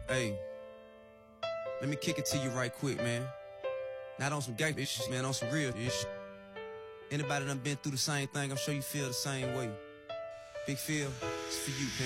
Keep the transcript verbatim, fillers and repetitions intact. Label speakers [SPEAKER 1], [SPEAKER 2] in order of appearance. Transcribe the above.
[SPEAKER 1] Hey, let me kick it to you right quick, man. Not on some gangsta shit, man, on some real shit. Anybody done been through the same thing, I'm sure you feel the same way. Big Phil, it's for you, man.